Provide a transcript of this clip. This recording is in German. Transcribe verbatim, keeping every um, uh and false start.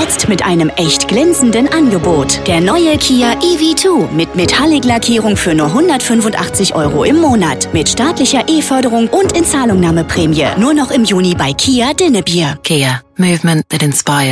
Jetzt mit einem echt glänzenden Angebot. Der neue Kia E V zwei mit Metallic-Lackierung für nur hundertfünfundachtzig Euro im Monat. Mit staatlicher E-Förderung und Inzahlungnahmeprämie. Nur noch im Juni bei Kia Dinnebier. Kia. Movement that inspires.